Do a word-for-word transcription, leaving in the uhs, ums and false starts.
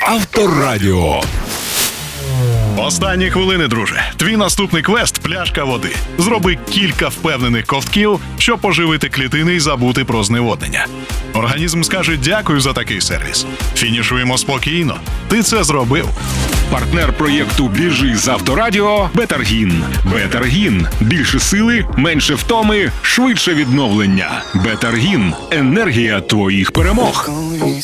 Авторадіо. Останні хвилини, друже. Твій наступний квест – пляшка води. Зроби кілька впевнених ковтків, щоб поживити клітини і забути про зневоднення. Організм скаже дякую за такий сервіс. Фінішуємо спокійно. Ти це зробив. Партнер проєкту «Біжи з Авторадіо» – Бетаргін. Бетаргін. Більше сили, менше втоми, швидше відновлення. Бетаргін. Енергія твоїх перемог. Коли